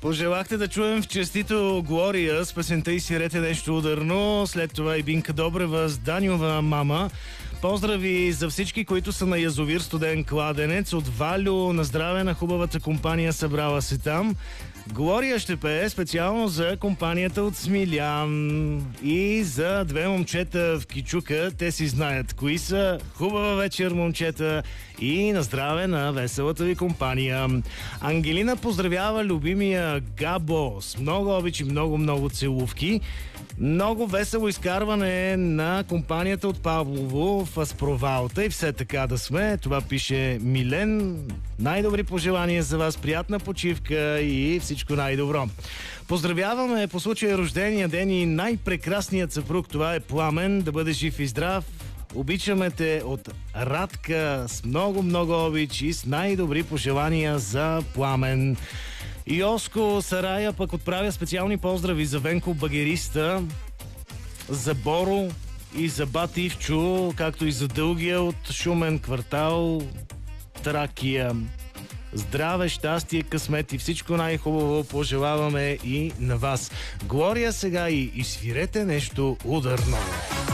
Пожелахте да чуем в честито Глория с песента и свирете нещо ударно. След това и Бинка Добрева с Даниова мама. Поздрави за всички, които са на язовир Студен кладенец. От Валю, на здраве на хубавата компания, събрала се там. Глория ще пее специално за компанията от Смилян и за две момчета в Кичука. Те си знаят кои са. Хубава вечер, момчета, и на здраве на веселата ви компания. Ангелина поздравява любимия Габо с много обичи, много целувки. Много весело изкарване на компанията от Павлово в Аспровалта и все така да сме. Това пише Милен. Най-добри пожелания за вас, приятна почивка и всичко най-добро. Поздравяваме по случая рождения ден и най-прекрасният съпруг. Това е Пламен. Да бъде жив и здрав. Обичаме те от Радка с много обич и с най-добри пожелания за Пламен. Йоско Сарая пък отправя специални поздрави за Венко Багериста, за Боро и за Бат Ивчо, както и за Дългия от Шумен квартал Тракия. Здраве, щастие, късмет и всичко най-хубаво пожелаваме и на вас. Глория сега и свирете нещо ударно.